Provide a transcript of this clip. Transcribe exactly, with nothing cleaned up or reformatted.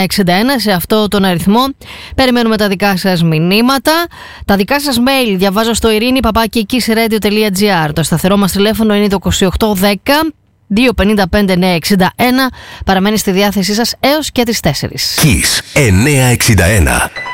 εξήντα ένα, σε αυτό τον αριθμό περιμένουμε τα δικά σας μηνύματα. Τα δικά σας mail διαβάζω στο ειρήνη παπάκι kissradio τελεία gr. Το σταθερό μας τηλέφωνο είναι το είκοσι οκτώ δέκα διακόσια πενήντα πέντε εννιακόσια εξήντα ένα. Παραμένει στη διάθεσή σας έως και τις τέσσερις. Kiss εννιακόσια εξήντα ένα.